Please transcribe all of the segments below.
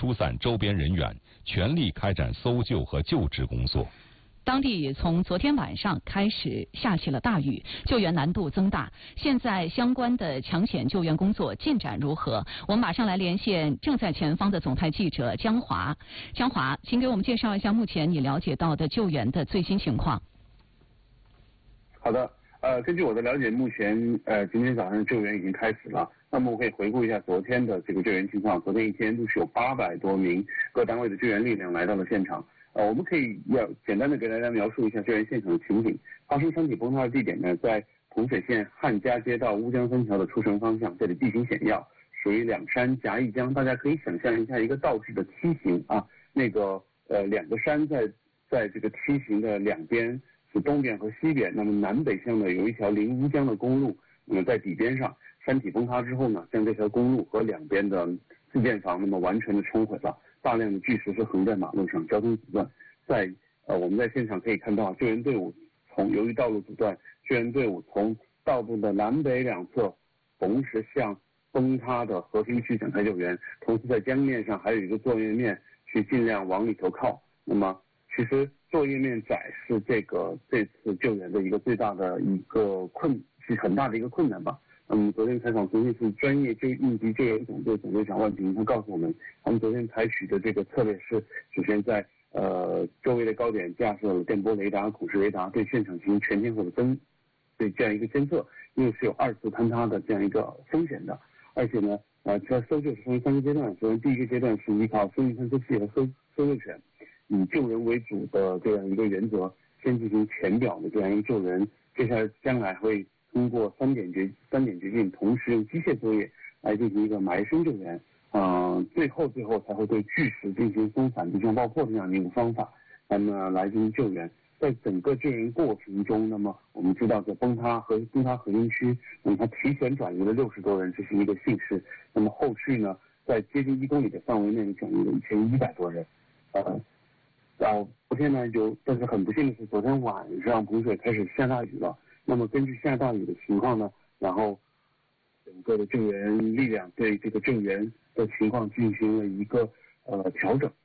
疏散周边人员，全力开展搜救和救治工作。 当地从昨天晚上开始下起了大雨，救援难度增大。现在相关的抢险救援工作进展如何？我们马上来连线正在前方的总台记者江华。江华，请给我们介绍一下目前你了解到的救援的最新情况。 好的，根据我的了解，目前今天早上救援已经开始了。那么我可以回顾一下昨天的这个救援情况。昨天一天陆续有800多名各单位的救援力量来到了现场。我们可以简单的给大家描述一下救援现场的情景。发生山体崩塌的地点呢，在彭水县汉家街道乌江三桥的出城方向，这里地形险要，属于两山夹一江。大家可以想象一下一个倒置的梯形啊，两个山在这个梯形的两边是东边和西边，那么南北向呢有一条临乌江的公路，那么在底边上，山体崩塌之后呢，将这条公路和两边的自建房那么完全的冲毁了。大量的巨石是横在马路上，交通阻断。我们在现场可以看到，救援队伍由于道路阻断，救援队伍从道路的南北两侧同时向崩塌的核心区展开救援，同时在江面上还有一个作业面去尽量往里头靠。那么其实作业面窄是这次救援的一个最大的一个很大的一个困难吧。昨天采访重庆市专业应急救援总队总队长万平，他告诉我们，他们昨天采取的这个策略是，首先在周围的高点架设了电波雷达、孔式雷达，对现场进行全天候的对这样一个监测，因为是有2次坍塌的这样一个风险的。而且呢，在搜救是分为3个阶段，首先第一个阶段是依靠声音探测器和搜救犬，以救人为主的这样一个原则，先进行浅表的这样一个救人，接下来将来会通过3点绝境，同时用机械作业来进行一个埋身救援，最后才会对巨石进行松散、地上爆破这样的一个方法，那么来进行救援。在整个救援过程中，那么我们知道在崩塌核心区，那么它提前转移了60多人，这是一个幸事。那么后续呢，在接近1公里的范围内转移了1100多人。昨天呢但是很不幸的是，昨天晚上彭水开始下大雨了。那么根据下大雨的情况呢，然后整个的救援力量对这个救援的情况进行了一个调整。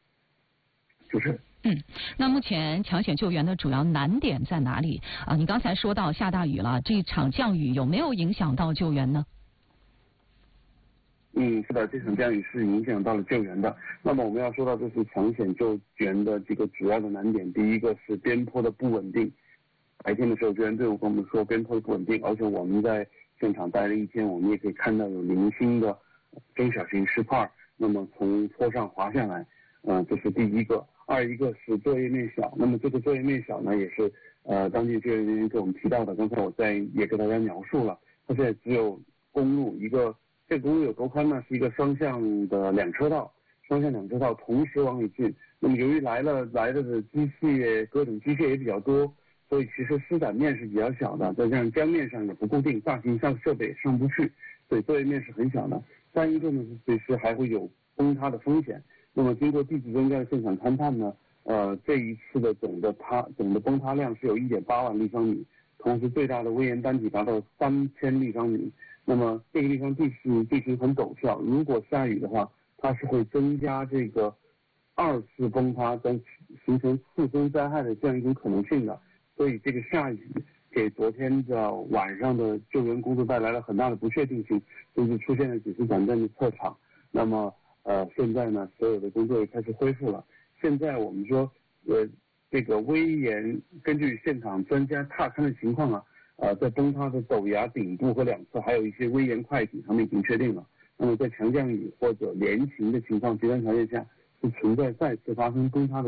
那目前抢险救援的主要难点在哪里啊？你刚才说到下大雨了，这场降雨有没有影响到救援呢？ 是的，这场降雨是影响到了救援的。那么我们要说到这次抢险救援的这个主要的难点，第一个是边坡的不稳定。白天的时候，救援队伍跟我们说边坡的不稳定，而且我们在现场待了一天，我们也可以看到有零星的中小型石块，那么从坡上滑下来，这是第一个。二一个是作业面小，那么这个作业面小呢，也是当地救援人员给我们提到的，刚才我也给大家描述了，它现在只有公路这个公路有多宽呢？是一个双向的2车道，同时往里进。那么由于来了的各种机械也比较多，所以其实施展面是比较小的，再加上江面上也不固定，大型设备上不去，所以作业面是很小的。3一个呢是随时还会有崩塌的风险。那么经过地质专家的现场勘探呢，这一次的总的崩塌量是有1.8万立方米，同时最大的危岩单体达到3000立方米。那么这个地方地形很陡峭，如果下雨的话，它是会增加这个2次崩塌跟形成次生灾害的这样一种可能性的。所以这个下雨给昨天的晚上的救援工作带来了很大的不确定性，甚至出现了几次短暂的撤场。那么现在呢，所有的工作也开始恢复了。现在我们说，这个危岩根据现场专家踏勘的情况在崩塌的陡崖顶部和两侧还有一些危岩块体，他们已经确定了。那么在强降雨或者连晴的情况极端条件下，是存在再次发生崩塌的